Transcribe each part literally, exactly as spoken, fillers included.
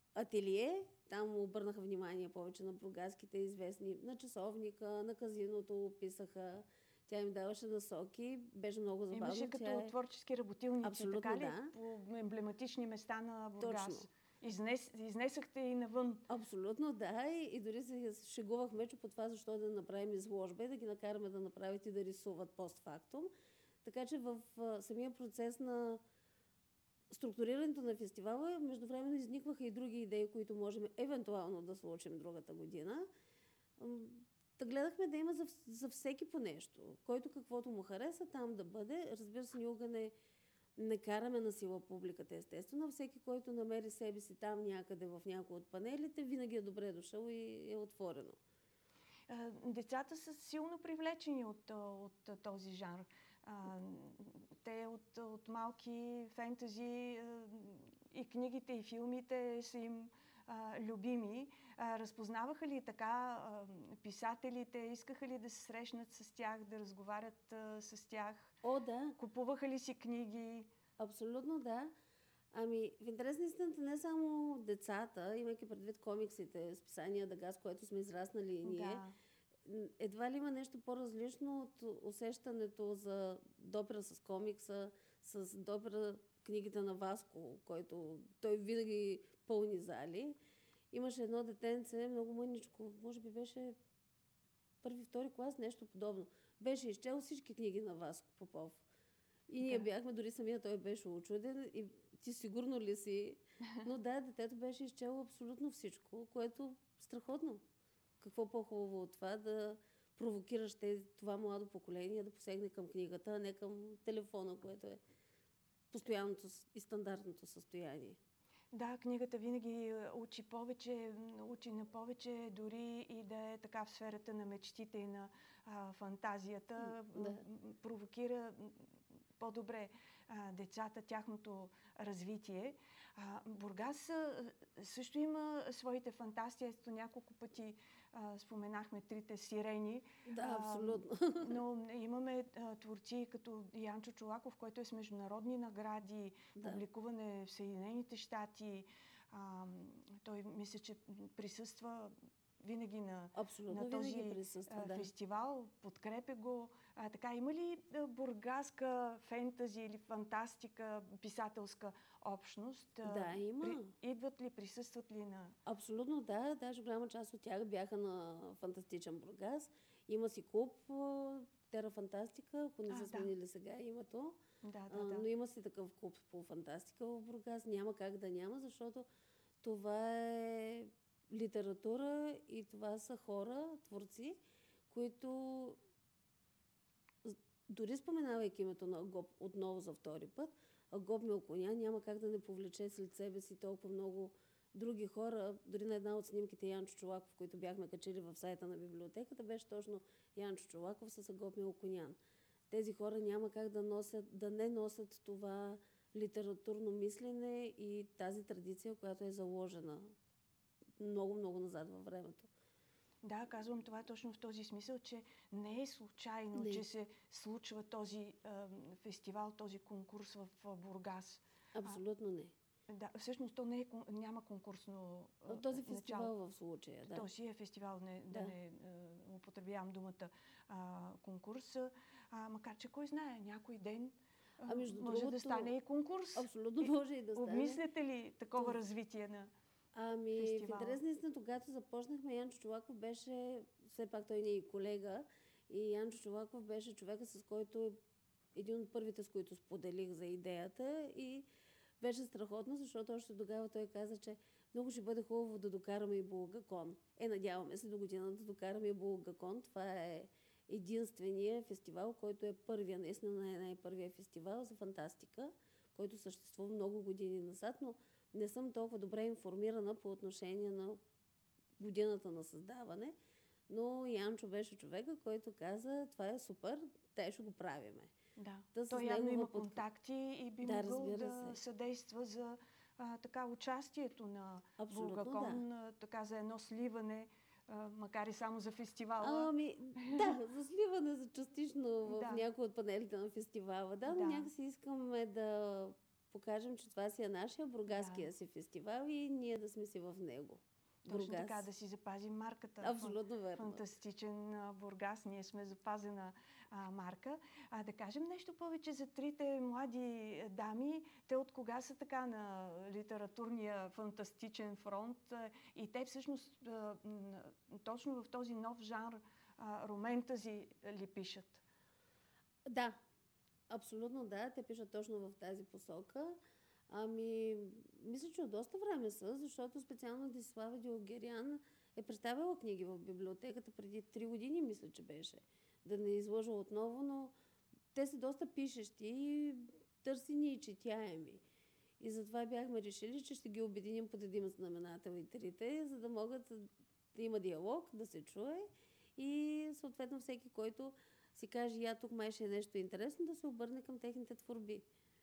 ателие. Там обърнаха внимание повече на бургаските известни, на часовника, на казиното писаха. Тя им даваше насоки, беше много забавно. Имаше като тя е... творчески работилници, абсолютно, така ли? Да. По емблематични места на Бургас. Точно. Изнес, изнесахте и навън. Абсолютно, да. И, и дори се шегувахме, че по това защо да направим изложба и да ги накараме да направят и да рисуват постфактум. Така че в а, самия процес на структурирането на фестивала, междувременно изникваха и други идеи, които можем евентуално да случим другата година. Та гледахме да има за, за всеки по нещо. Който каквото му хареса, там да бъде. Разбира се, никога не, не караме на сила публиката, естествено. Всеки, който намери себе си там някъде в някой от панелите, винаги е добре дошъл и е отворено. Децата са силно привлечени от, от, от този жанр. Те от, от малки фентази и книгите, и филмите са им а, любими. А, разпознаваха ли така а, писателите? Искаха ли да се срещнат с тях, да разговарят а, с тях? О, да. Купуваха ли си книги? Абсолютно да. Ами, в интерес на истината не само децата, имайки предвид комиксите, списания Дага, с което сме израснали и ние, да. Едва ли има нещо по-различно от усещането за допира с комикса, с допира книгите на Васко, който той винаги пълни зали. Имаше едно детенце, много мъничко, може би беше първи, втори клас, нещо подобно. Беше изчел всички книги на Васко Попов. И ние да. бяхме, дори самия той беше учуден. И ти сигурно ли си? Но да, детето беше изчело абсолютно всичко, което страхотно. Какво по-хубаво от това да провокираш тези, това младо поколение да посегне към книгата, а не към телефона, което е постоянното и стандартното състояние. Да, книгата винаги учи повече, учи на повече, дори и да е така в сферата на мечтите и на а, фантазията, да. провокира по-добре а, децата, тяхното развитие. А, Бургас а, също има своите фантазии. Ето няколко пъти а, споменахме трите сирени. Да, абсолютно. А, но имаме а, творци като Янчо Чолаков, който е с международни награди, да. Публикуване в Съединените щати. А, той мисля, че присъства винаги на, на този да. фестивал, подкрепя го. А, така, има ли бургаска фентази или фантастика, писателска общност? Да, има. При, идват ли, присъстват ли на... Абсолютно да, даже голяма част от тях бяха на Фантастичен Бургас. Има си клуб Тера Фантастика, ако не са сменили да. сега името. Да, да, а, да. Но има си такъв клуб по фантастика в Бургас. Няма как да няма, защото това е литература и това са хора, творци, които дори споменавайки името на Агоп отново за втори път, Агоп Мелконян няма как да не повлече след себе си толкова много други хора. Дори на една от снимките Янчо Чолаков, които бяхме качили в сайта на библиотеката, беше точно Янчо Чолаков с Агоп Мелконян. Тези хора няма как да, носят, да не носят това литературно мислене и тази традиция, която е заложена много-много назад във времето. Да, казвам това точно в този смисъл, че не е случайно, не. че се случва този е, фестивал, този конкурс в, в Бургас. Абсолютно не. Да, всъщност то не е, няма конкурсно е, този фестивал начало. В случая, да. Този е фестивал, не, да, да не е, употребявам думата а, конкурс, а, макар че кой знае, някой ден а, между може другото, да стане и конкурс. Абсолютно може и да стане. Обмисляте ли такова То... развитие на Ами, фестивала? В интерес на истина, когато започнахме, Янчо Чолаков беше, все пак той не е и колега, и Янчо Чолаков беше човека, с който един от първите, с които споделих за идеята, и беше страхотно, защото още тогава той каза, че много ще бъде хубаво да докараме и Булгакон. Е, надяваме се до година да докараме и Булгакон. Това е единствения фестивал, който е първия, наистина най-първия фестивал за фантастика, който съществува много години назад, но не съм толкова добре информирана по отношение на годината на създаване, но Янчо беше човека, който каза, това е супер, те ще го правиме. Да, да той явно има под... контакти и би да, могъл да се. съдейства за а, така участието на Булгакон, да. така за едно сливане, а, макар и само за фестивала. Ами, да, за сливане, за частично в да. някои от панелите на фестивала, да, но да. някакси искаме да покажем, че това си е нашия бургаския Да. си фестивал и ние да сме си в него. Точно Бургас. така, да си запазим марката. Абсолютно верно. Фантастичен а, Бургас. Ние сме запазена а, марка. А да кажем нещо повече за трите млади дами. Те от кога са така на литературния фантастичен фронт? А, И те всъщност а, м, точно в този нов жанр а, романтази ли пишат? Да, абсолютно да. Те пишат точно в тази посока. Ами, мисля, че от доста време са, защото специално Десислава Дилгерян е представила книги в библиотеката преди три години, мисля, че беше. Да не излъжа отново, но те са доста пишещи и търсени и четяеми. И затова бяхме решили, че ще ги обединим под един знаменател и трите, за да могат да има диалог, да се чуе и съответно всеки, който си каже, я тук май ще е нещо интересно, да се обърне към техните творби.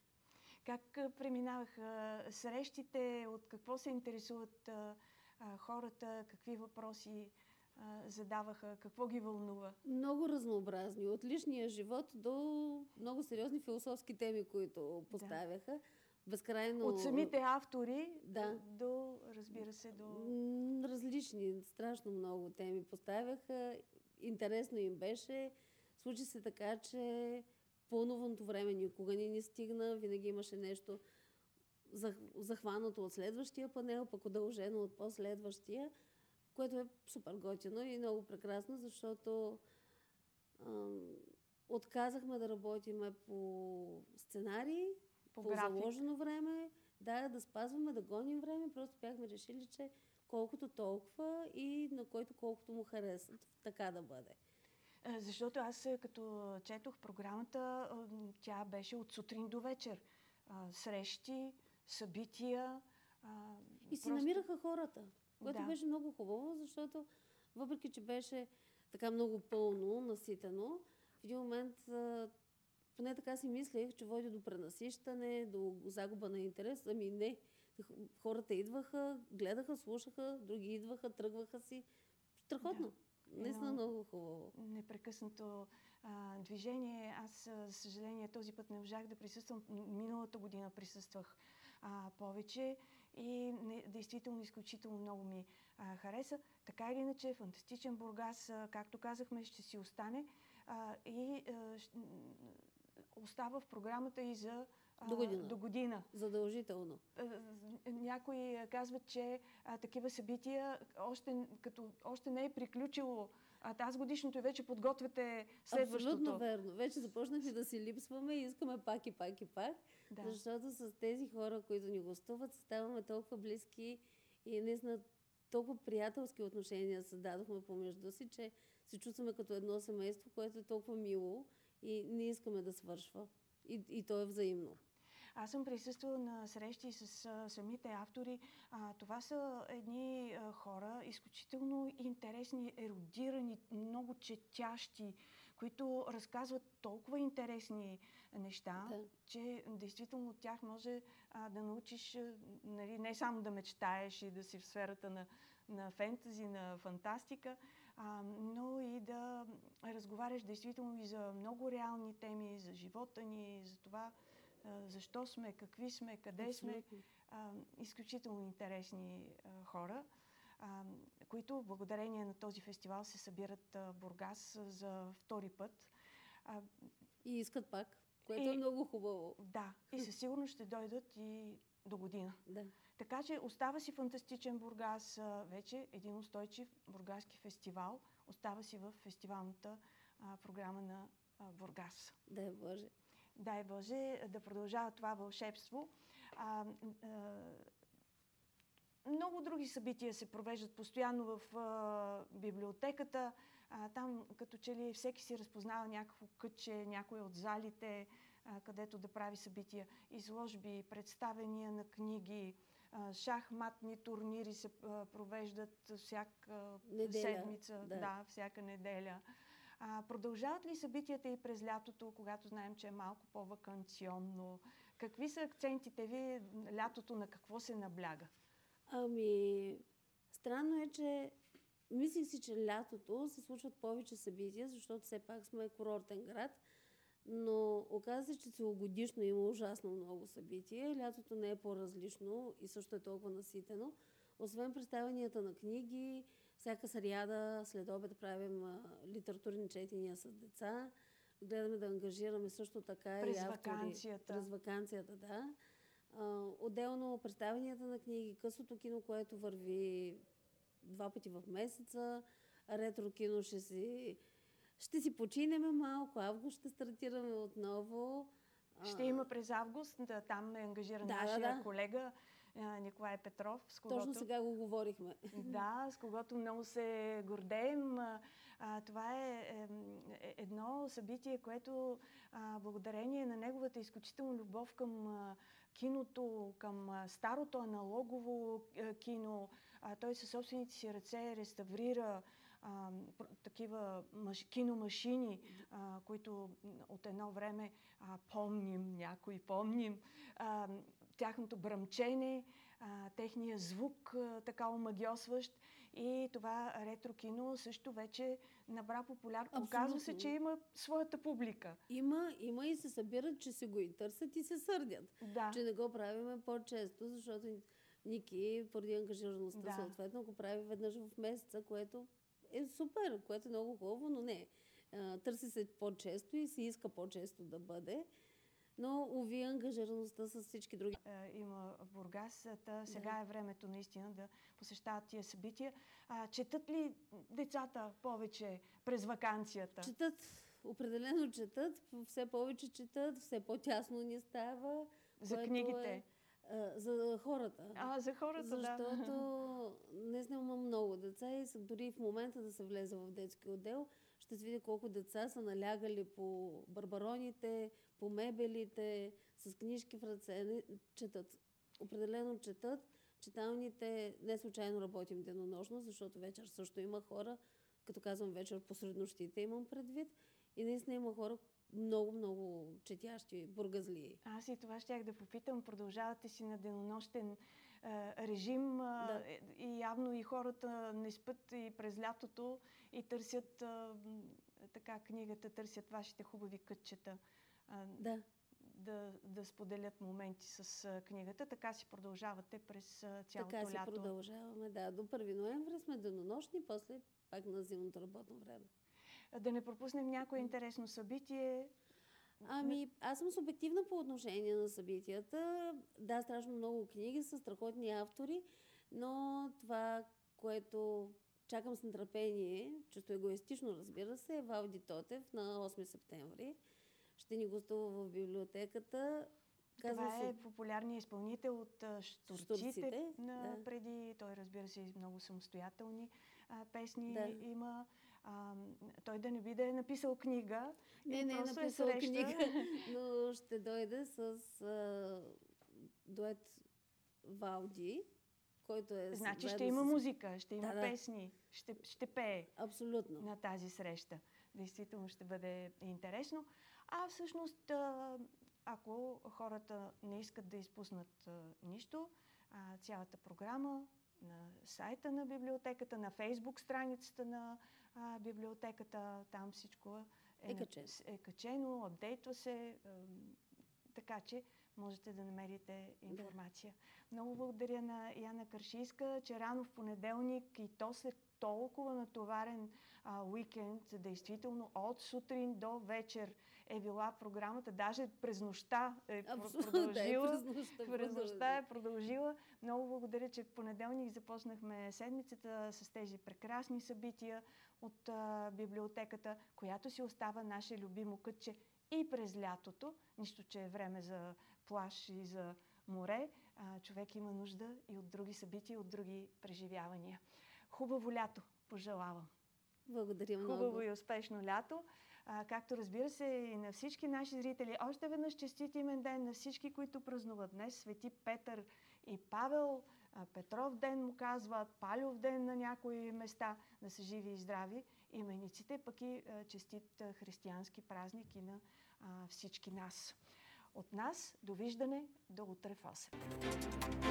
Как а, преминаваха срещите? От какво се интересуват а, а, хората? Какви въпроси а, задаваха? Какво ги вълнува? Много разнообразни. От личния живот до много сериозни философски теми, които поставяха. Безкрайно... От самите автори Да. до, разбира се, до... м, различни, страшно много теми поставяха. Интересно им беше. Случи се така, че пълновното време никога не ни стигна. Винаги имаше нещо зах- захванато от следващия панел, пък удължено от последващия, което е супер готино и много прекрасно, защото ам, отказахме да работиме по сценарий, По по, график. заложено време, да, да спазваме, да гоним време. Просто бяхме решили, че колкото толкова и на който колкото му харесат, така да бъде. А, Защото аз, а, като четох програмата, а, м, тя беше от сутрин до вечер. А, Срещи, събития. а, И си просто- намираха хората, което Да. беше много хубаво, защото въпреки, че беше така много пълно, наситено, в един момент, а, поне така си мислех, че води до пренасищане, до загуба на интерес. Ами не. Х- Хората идваха, гледаха, слушаха, други идваха, тръгваха си. Страхотно. Наистина Едно- много хубаво. непрекъснато а, движение. Аз, а, за съжаление, този път не можах да присъствам. М- Миналата година присъствах а, повече и не, действително изключително много ми а, хареса. Така или иначе, фантастичен Бургас, а, както казахме, ще си остане а, и а, щ- м, остава в програмата и за а, До година. до година. Задължително. А, Някои а, казват, че а, такива събития още, като, още не е приключило а тази годишното и вече подготвяте следващото. Абсолютно верно. Вече започнахме да си липсваме и искаме пак и пак и пак. Да. Защото с тези хора, които ни гостуват, ставаме толкова близки и наистина толкова приятелски отношения създадохме помежду си, че се чувстваме като едно семейство, което е толкова мило и не искаме да свършва. И, и то е взаимно. Аз съм присъствала на срещи с а, самите автори. А, това са едни а, хора, изключително интересни, ерудирани, много четящи, които разказват толкова интересни неща, Да. че действително от тях може а, да научиш, а, нали, не само да мечтаеш и да си в сферата на, на фентази, на фантастика, а, но и да разговаряш действително и за много реални теми, за живота ни, за това а, защо сме, какви сме, къде сме. Абсолютно. А, изключително интересни а, хора, а, които благодарение на този фестивал се събират в Бургас а, за втори път. А, И искат пак, което И- е много хубаво. да, и със сигурност ще дойдат и до година. Да. Така че остава си фантастичен Бургас, а, вече един устойчив бургаски фестивал. Остава си в фестивалната а, програма на а, Бургас. Дай Боже. Дай Боже да продължава това вълшебство. А, а, много други събития се провеждат постоянно в а, библиотеката. А, там като че ли всеки си разпознава някакво кътче, някоя от залите, а, където да прави събития. Изложби, представения на книги, а, шахматни турнири се а, провеждат всяка Неделя, седмица. да. Да, всяка неделя. А, продължават ли събитията и през лятото, когато знаем, че е малко по-ваканционно? Какви са акцентите ви? Лятото на какво се набляга? Ами, странно е, че мислих си, че лятото се случват повече събития, защото все пак сме курортен град, Но оказа се, че целогодишно има ужасно много събития. Лятото не е по-различно и също е толкова наситено. Освен представянията на книги, всяка сряда след обед правим а, литературни четения с деца. Гледаме да ангажираме също така През и автори. ваканцията. През ваканцията, да. А, отделно представянията на книги, късото кино, което върви два пъти в месеца. Ретро кино ще си, ще си починеме малко. Август ще стартираме отново. Ще има през август, да, там е ангажиран Да, нашия да, да. колега а, Николай Петров. С когото, Точно сега го говорихме. да, с когото много се гордеем. А, а, това е, е, е едно събитие, което а, благодарение на неговата изключителна любов към а, киното, към а, старото аналогово а, кино, а, той със собствените си ръце реставрира а, такива маш, киномашини, а, които от едно време а, помним, някои помним, а, тяхното бръмчене, а, техния звук а, така омагьосващ, и това ретро кино също вече набра популярност. Оказва се, че има своята публика. Има, има и се събират, че се го и търсят и се сърдят. Да. Че не го правиме по-често, защото Ники, поради ангажираността, да. съответно го прави веднъж в месеца, което е супер, което е много хубаво, но не. А, търси се по-често и се иска по-често да бъде. Но, уви, ангажираността с всички други. Е, има в Бургас. Та, сега да. е времето наистина да посещават тия събития. А, четат ли децата повече през ваканцията? Четат. Определено четат. Все повече четат. Все по-тясно ни става. За книгите? Е, а, за хората. А, за хората, Защото да. Защото днес има много деца и дори в момента да се влезе в детски отдел, ще се види колко деца са налягали по барбароните, по мебелите, с книжки в ръце, четат. Определено четат. Читалните, не случайно работим денонощно, защото вечер също има хора, като казвам вечер, посред нощите имам предвид. И наистина има хора много, много четящи, бургазлии. Аз и това щях да попитам. Продължавате си на денонощен режим, да. И явно и хората не спят и през лятото и търсят така книгата, търсят вашите хубави кътчета. Да. Да, да споделят моменти с книгата. Така си продължавате през цялото така лято. Така си продължаваме, да. До първи ноември сме денонощни, после пак на зимното работно време. Да не пропуснем някое интересно събитие. Ами, аз съм субективна по отношение на събитията. Да, страшно много книги са страхотни автори, но това, което чакам с нетърпение, чисто егоистично, разбира се, е Валди Тотев на осми септември. Ще ни гостува в библиотеката. Казва това е популярният изпълнител от Штурците. Штурците на, да. Преди той, разбира се, много самостоятелни а, песни да. има. А, той да не би да е написал книга. Не, не е написал е книга, но ще дойде с а, дует Валди, който е... Значи ще има с... музика, ще има да, песни, да. ще, ще пее. Абсолютно. На тази среща. Действително ще бъде интересно. А всъщност, ако хората не искат да изпуснат нищо, цялата програма на сайта на библиотеката, на Фейсбук страницата на библиотеката, там всичко е, е, качено. е качено, апдейтва се, така че можете да намерите информация. Да. Много благодаря на Яна Каршийска, че рано в понеделник и то след толкова натоварен а, уикенд, действително от сутрин до вечер е била програмата, даже през нощта е Абсолютно, продължила. Да, през нощта, през нощта е продължила. Много благодаря, че в понеделник започнахме седмицата с тези прекрасни събития от а, библиотеката, която си остава наше любимо кътче и през лятото. Нищо, че е време за плаж и за море. А, човек има нужда и от други събития, от други преживявания. Хубаво лято пожелавам. Благодаря много. Хубаво и успешно лято. А, както разбира се и на всички наши зрители. Още веднъж честит имен ден на всички, които празнуват днес. Свети Петър и Павел. А, Петров ден му казват, Палев ден на някои места. Да са живи и здрави имениците, пък и а, честит а, християнски празник и на а, всички нас. От нас довиждане до утре в осем.